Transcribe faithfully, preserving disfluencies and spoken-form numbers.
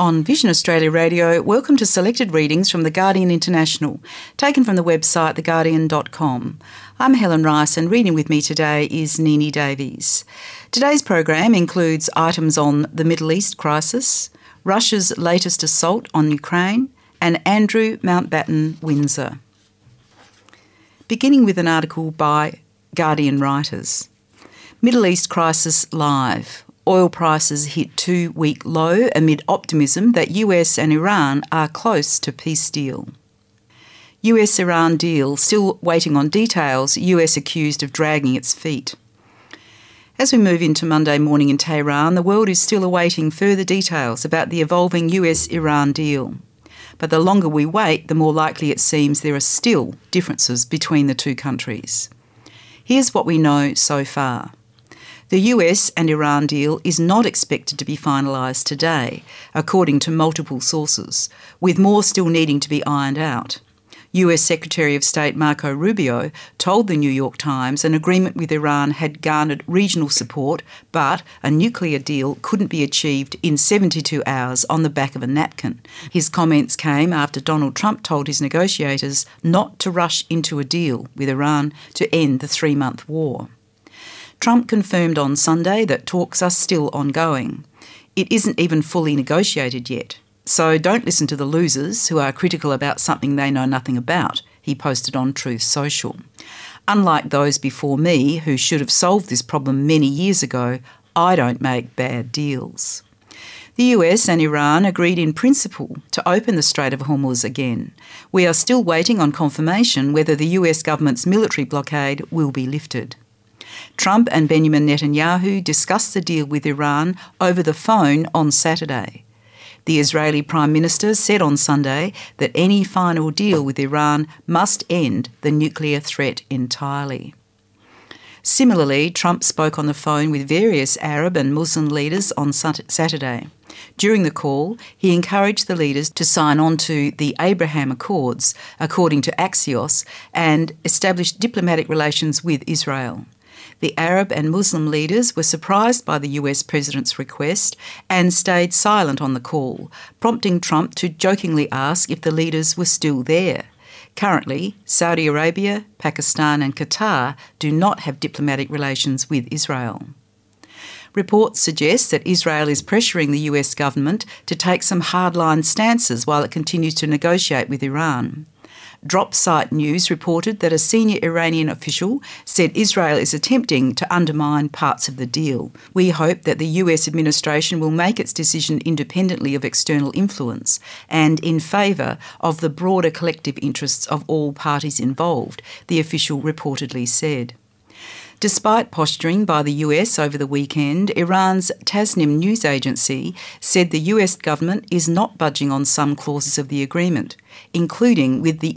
On Vision Australia Radio, welcome to selected readings from The Guardian International, taken from the website the guardian dot com. I'm Helen Rice, and reading with me today is Nini Davies. Today's program includes items on the Middle East crisis, Russia's latest assault on Ukraine, and Andrew Mountbatten Windsor. Beginning with an article by Guardian writers. Middle East crisis live. Oil prices hit two-week low amid optimism that U S and Iran are close to peace deal. U S-Iran deal still waiting on details, U S accused of dragging its feet. As we move into Monday morning in Tehran, the world is still awaiting further details about the evolving U S-Iran deal. But the longer we wait, the more likely it seems there are still differences between the two countries. Here's what we know so far. The U S and Iran deal is not expected to be finalised today, according to multiple sources, with more still needing to be ironed out. U S Secretary of State Marco Rubio told the New York Times an agreement with Iran had garnered regional support, but a nuclear deal couldn't be achieved in seventy-two hours on the back of a napkin. His comments came after Donald Trump told his negotiators not to rush into a deal with Iran to end the three-month war. Trump confirmed on Sunday that talks are still ongoing. It isn't even fully negotiated yet. So don't listen to the losers who are critical about something they know nothing about, he posted on Truth Social. Unlike those before me who should have solved this problem many years ago, I don't make bad deals. The U S and Iran agreed in principle to open the Strait of Hormuz again. We are still waiting on confirmation whether the U S government's military blockade will be lifted. Trump and Benjamin Netanyahu discussed the deal with Iran over the phone on Saturday. The Israeli Prime Minister said on Sunday that any final deal with Iran must end the nuclear threat entirely. Similarly, Trump spoke on the phone with various Arab and Muslim leaders on Saturday. During the call, he encouraged the leaders to sign on to the Abraham Accords, according to Axios, and establish diplomatic relations with Israel. The Arab and Muslim leaders were surprised by the U S president's request and stayed silent on the call, prompting Trump to jokingly ask if the leaders were still there. Currently, Saudi Arabia, Pakistan and Qatar do not have diplomatic relations with Israel. Reports suggest that Israel is pressuring the U S government to take some hardline stances while it continues to negotiate with Iran. Drop Site News reported that a senior Iranian official said Israel is attempting to undermine parts of the deal. We hope that the U S administration will make its decision independently of external influence and in favour of the broader collective interests of all parties involved, the official reportedly said. Despite posturing by the U S over the weekend, Iran's Tasnim news agency said the U S government is not budging on some clauses of the agreement, including with the